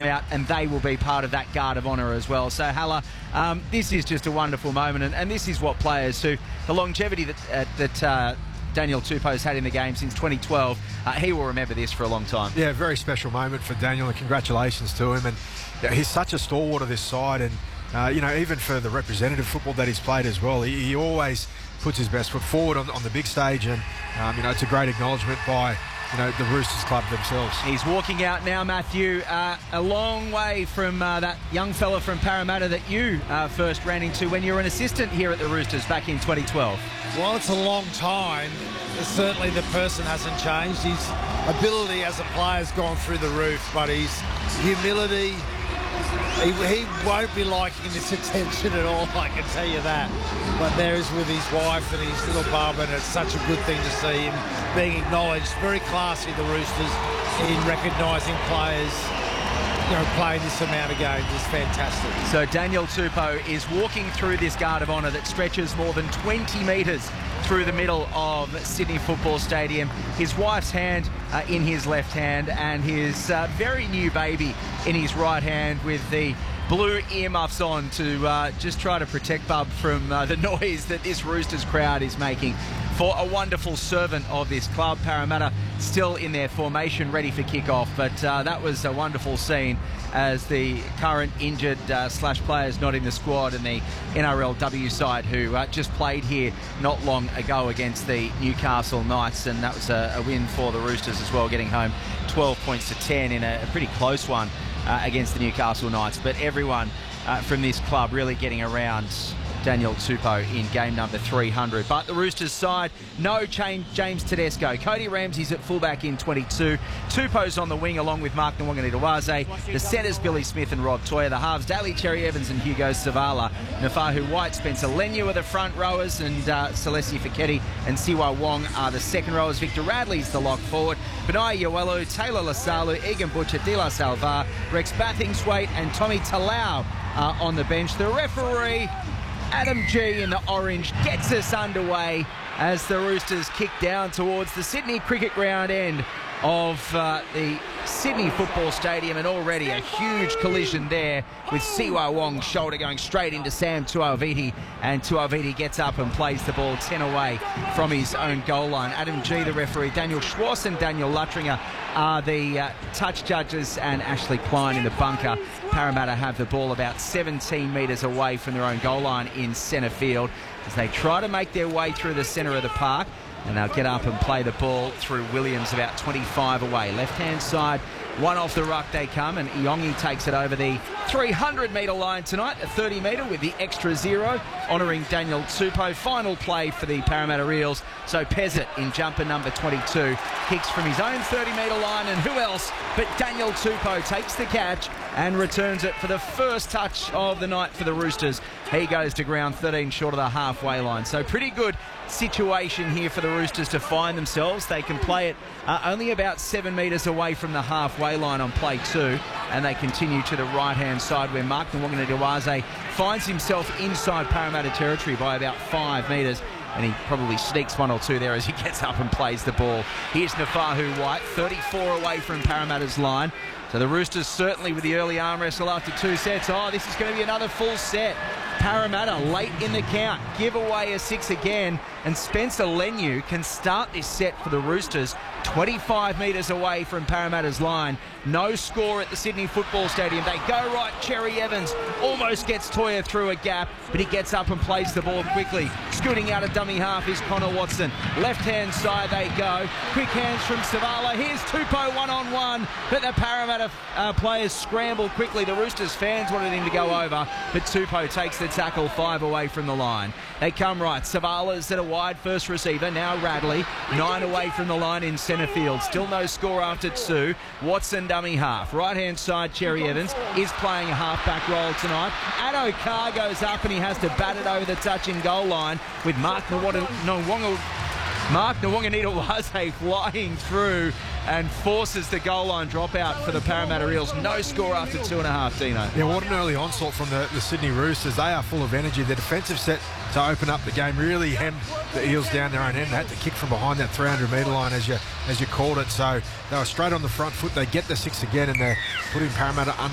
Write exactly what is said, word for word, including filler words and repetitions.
out, and they will be part of that guard of honour as well. So, Halla, um, this is just a wonderful moment, and, and this is what players who, the longevity that, uh, that uh, Daniel Tupou's had in the game since twenty twelve, uh, he will remember this for a long time. Yeah, very special moment for Daniel, and congratulations to him. And yeah, he's such a stalwart of this side, and uh, you know, even for the representative football that he's played as well, he, he always puts his best foot forward on, on the big stage, and um, you know, it's a great acknowledgement by, you know, the Roosters club themselves. He's walking out now, Matthew, uh, a long way from uh, that young fella from Parramatta that you uh, first ran into when you were an assistant here at the Roosters back in twenty twelve. Well, it's a long time. Certainly the person hasn't changed. His ability as a player has gone through the roof, but his humility, he, he won't be liking this attention at all, I can tell you that. But there is with his wife and his little bub, and it's such a good thing to see him being acknowledged. Very classy, the Roosters, in recognising players, you know, playing this amount of games is fantastic. So Daniel Tupou is walking through this guard of honour that stretches more than twenty metres through the middle of Sydney Football Stadium. His wife's hand uh, in his left hand, and his uh, very new baby in his right hand, with the blue earmuffs on to uh, just try to protect Bub from uh, the noise that this Roosters crowd is making. For a wonderful servant of this club, Parramatta still in their formation, ready for kick-off. But uh, that was a wonderful scene as the current injured uh, slash players not in the squad, and the N R L W side who uh, just played here not long ago against the Newcastle Knights, and that was a, a win for the Roosters as well, getting home twelve points to ten in a, a pretty close one uh, against the Newcastle Knights. But everyone uh, from this club really getting around Daniel Tupou in game number three hundred. But the Roosters side, no change. James Tedesco. Cody Ramsey's at fullback in twenty-two. Tupou's on the wing along with Mark Nwanganawaze. The centres, Billy Smith and Rob Toya. The halves, Daly Cherry Evans and Hugo Savala. Nafahu White, Spencer Leniu are the front rowers, and uh, Celeste Fiketti and Siwa Wong are the second rowers. Victor Radley's the lock forward. Benai Yowelu, Taylor Lasalu, Egan Butcher, Dila Salvar, Rex Bathingthwaite and Tommy Talau are on the bench. The referee, Adam G in the orange, gets us underway as the Roosters kick down towards the Sydney Cricket Ground end of uh, the Sydney Football Stadium, and already a huge collision there with Siwa Wong's shoulder going straight into Sam Tuaviti, and Tuaviti gets up and plays the ball ten away from his own goal line. Adam G, the referee, Daniel Schwartz and Daniel Luttringer are the uh, touch judges, and Ashley Klein in the bunker. Parramatta have the ball about seventeen metres away from their own goal line in centre field as they try to make their way through the centre of the park. And they'll get up and play the ball through Williams about twenty-five away. Left-hand side, one off the ruck they come, and Iongi takes it over the three hundred metre line tonight, a thirty metre with the extra zero, honouring Daniel Tupou. Final play for the Parramatta Eels. So Pezzett in jumper number twenty-two kicks from his own thirty metre line, and who else but Daniel Tupou takes the catch and returns it for the first touch of the night for the Roosters. He goes to ground thirteen short of the halfway line. So pretty good situation here for the Roosters to find themselves. They can play it uh, only about seven metres away from the halfway line on play two, and they continue to the right-hand side where Mark Nwanganawaze finds himself inside Parramatta territory by about five metres, and he probably sneaks one or two there as he gets up and plays the ball. Here's Nafahu White, thirty-four away from Parramatta's line. So the Roosters certainly with the early arm wrestle after two sets. Oh, this is going to be another full set. Parramatta late in the count, give away a six again, and Spencer Leniu can start this set for the Roosters twenty-five metres away from Parramatta's line. No score at the Sydney Football Stadium. They go right. Cherry Evans almost gets Toya through a gap, but he gets up and plays the ball quickly. Scooting out of dummy half is Connor Watson. Left-hand side they go. Quick hands from Savala. Here's Tupou one-on-one, but the Parramatta uh, players scramble quickly. The Roosters fans wanted him to go over, but Tupou takes the tackle five away from the line. They come right. Savala's at a wide first receiver. Now Radley, nine away from the line in centre field. Still no score after two. Watson dummy half. Right-hand side, Cherry Evans is playing a half-back role tonight. Addo Carr goes up and he has to bat it over the touching goal line with Mark Nwanganawaze Mark Nwanganawaze flying through and forces the goal line dropout for the Parramatta Eels. No score after two and a half, Dino. Yeah, what an early onslaught from the, the Sydney Roosters. They are full of energy. The defensive set to open up the game really hemmed the Eels down their own end. They had to kick from behind that three hundred metre line, as you as you called it. So they were straight on the front foot. They get the six again, and they're putting Parramatta un